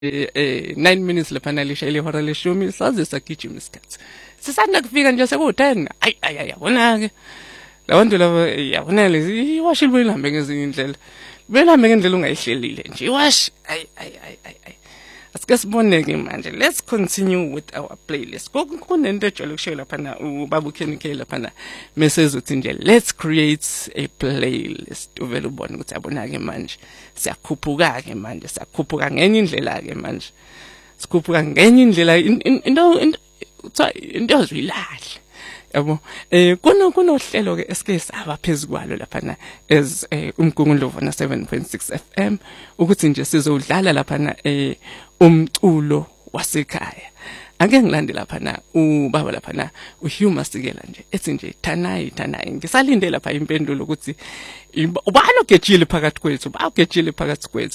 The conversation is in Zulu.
9 minutes laphana lishayile ihora leshumi saze sagijima isikhathi sisanda kufika nje seku10 ayi yabona ke labantu laba yabona lezi iwashi lihambe ngezinye indlela belambe ngendlela ungayihlelile nje iwashi ayi asike siboneke manje. Let's continue with our playlist. Kunento ejwayele ukushiya laphana ubaba uKenike laphana message uthi nje let's create a playlist. Uvela ubone ukuthi yabona ke manje siyakhuphuka ke manje siyakhuphuka ngenye indlela ke manje sikhuphuka ngenye indlela into ozwilahle yabo. Kunohlelo ke esike saba phezukwalo laphana as umgungundlovu na 7.6 FM ukuthi nje sizodlala laphana umculo wasekhaya. Ake ngilande laphana ubaba laphana uHugh Masikela nje ethi nje thanayi ngisalinde lapha impendulo ukuthi ubani ogejile phakathi kwethu